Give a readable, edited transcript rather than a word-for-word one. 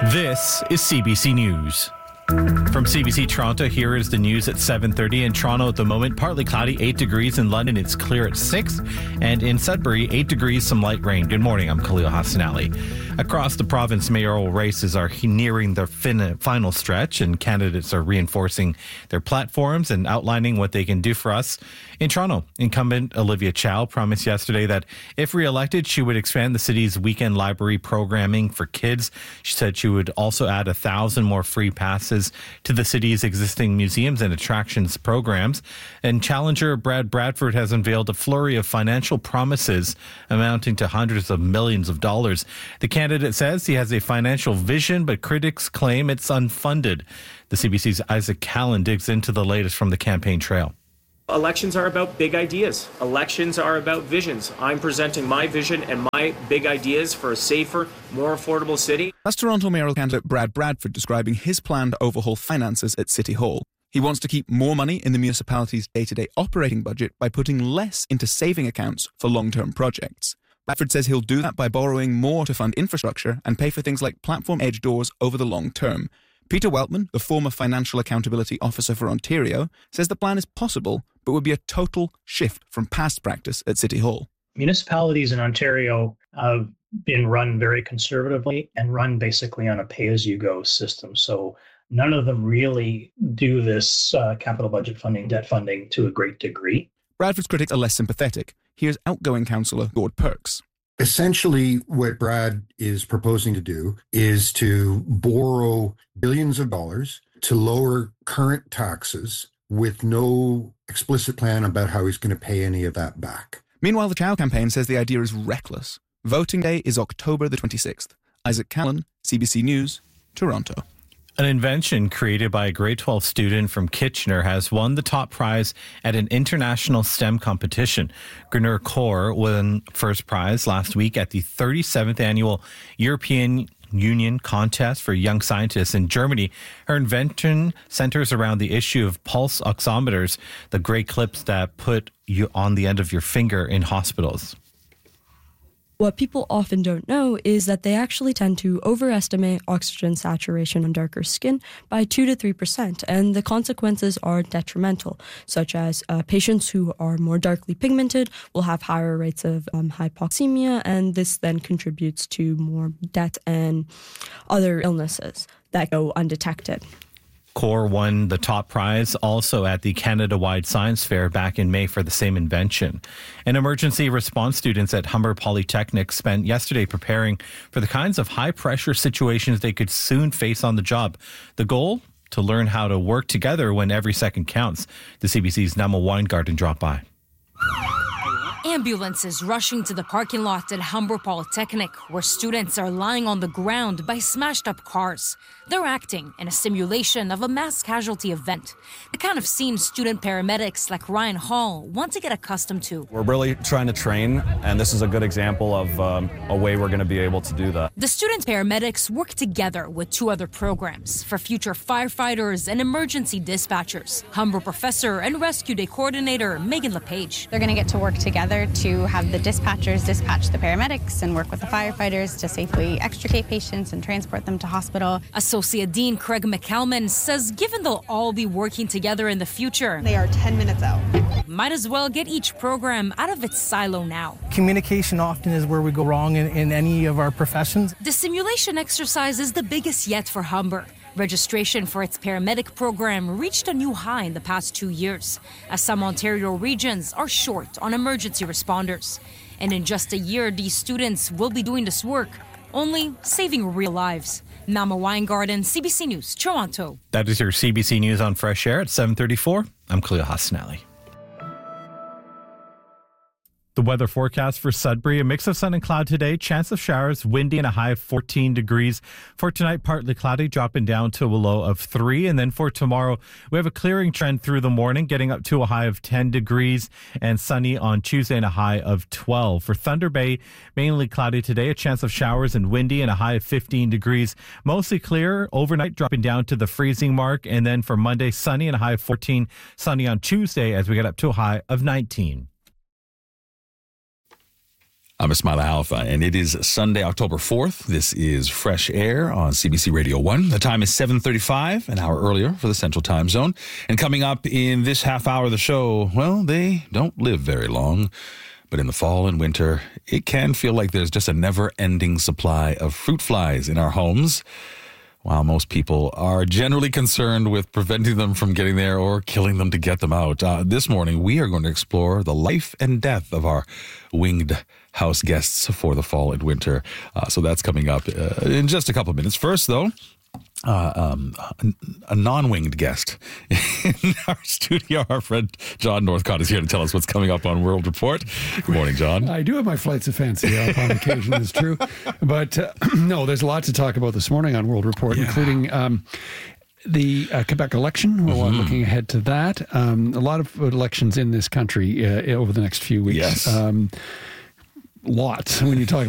This is CBC News. From CBC Toronto, here is the news at 7:30. In Toronto at the moment, partly cloudy, 8 degrees. In London, it's clear at 6. And in Sudbury, 8 degrees, some light rain. Good morning, I'm Khalil Hassanali. Across the province, mayoral races are nearing their final stretch, and candidates are reinforcing their platforms and outlining what they can do for us. In Toronto, incumbent Olivia Chow promised yesterday that if re-elected, she would expand the city's weekend library programming for kids. She said she would also add 1,000 more free passes to the city's existing museums and attractions programs. And challenger Brad Bradford has unveiled a flurry of financial promises amounting to hundreds of millions of dollars. The candidate says he has a financial vision, but critics claim it's unfunded. The CBC's Isaac Callan digs into the latest from the campaign trail. Elections are about big ideas. Elections are about visions. I'm presenting my vision and my big ideas for a safer, more affordable city. That's Toronto mayoral candidate Brad Bradford describing his plan to overhaul finances at City Hall. He wants to keep more money in the municipality's day-to-day operating budget by putting less into saving accounts for long-term projects. Bradford says he'll do that by borrowing more to fund infrastructure and pay for things like platform edge doors over the long term. Peter Weltman, the former Financial Accountability Officer for Ontario, says the plan is possible, but would be a total shift from past practice at City Hall. Municipalities in Ontario have been run very conservatively and run basically on a pay-as-you-go system. So none of them really do this capital budget funding, debt funding to a great degree. Bradford's critics are less sympathetic. Here's outgoing councillor Gord Perks. Essentially, what Brad is proposing to do is to borrow billions of dollars to lower current taxes with no explicit plan about how he's going to pay any of that back. Meanwhile, the Chow campaign says the idea is reckless. Voting day is October the 26th. Isaac Callan, CBC News, Toronto. An invention created by a grade 12 student from Kitchener has won the top prize at an international STEM competition. Gurner Kaur won first prize last week at the 37th annual European Union contest for young scientists in Germany. Her invention centers around the issue of pulse oximeters, the gray clips that put you on the end of your finger in hospitals. What people often don't know is that they actually tend to overestimate oxygen saturation on darker skin by 2 to 3%, and the consequences are detrimental, such as patients who are more darkly pigmented will have higher rates of hypoxemia, and this then contributes to more death and other illnesses that go undetected. Kaur won the top prize also at the Canada-wide Science Fair back in May for the same invention. And emergency response students at Humber Polytechnic spent yesterday preparing for the kinds of high-pressure situations they could soon face on the job. The goal? To learn how to work together when every second counts. The CBC's Nama Weingarten dropped by. Ambulances rushing to the parking lot at Humber Polytechnic, where students are lying on the ground by smashed up cars. They're acting in a simulation of a mass casualty event, the kind of scene student paramedics like Ryan Hall want to get accustomed to. We're really trying to train, and this is a good example of a way we're going to be able to do that. The student paramedics work together with 2 other programs for future firefighters and emergency dispatchers. Humber professor and rescue day coordinator Megan LePage. They're going to get to work together to have the dispatchers dispatch the paramedics and work with the firefighters to safely extricate patients and transport them to hospital. Associate Dean Craig McCalman says given they'll all be working together in the future, they are 10 minutes out. Might as well get each program out of its silo now. Communication often is where we go wrong in any of our professions. The simulation exercise is the biggest yet for Humber. Registration for its paramedic program reached a new high in the past 2 years, as some Ontario regions are short on emergency responders. And in just a year, these students will be doing this work, only saving real lives. Nama Weingarten, CBC News, Toronto. That is your CBC News on Fresh Air at 7:34. I'm Khalil Hassanali. The weather forecast for Sudbury, a mix of sun and cloud today, chance of showers, windy and a high of 14 degrees. For tonight, partly cloudy, dropping down to a low of 3. And then for tomorrow, we have a clearing trend through the morning, getting up to a high of 10 degrees and sunny on Tuesday and a high of 12. For Thunder Bay, mainly cloudy today, a chance of showers and windy and a high of 15 degrees. Mostly clear overnight, dropping down to the freezing mark. And then for Monday, sunny and a high of 14, sunny on Tuesday as we get up to a high of 19. I'm Ismaila Alpha, and it is Sunday, October 4th. This is Fresh Air on CBC Radio 1. The time is 7:35, an hour earlier for the Central Time Zone. And coming up in this half hour of the show, well, they don't live very long. But in the fall and winter, it can feel like there's just a never-ending supply of fruit flies in our homes. While most people are generally concerned with preventing them from getting there or killing them to get them out. This morning, we are going to explore the life and death of our winged house guests for the fall and winter. So that's coming up in just a couple of minutes. First, though, a non-winged guest in our studio. Our friend John Northcott is here to tell us what's coming up on World Report. Good morning, John. I do have my flights of fancy up on occasion, it's true. But no, there's a lot to talk about this morning on World Report, including the Quebec election. We're looking ahead to that. A lot of elections in this country over the next few weeks. Yes. Lots when you talk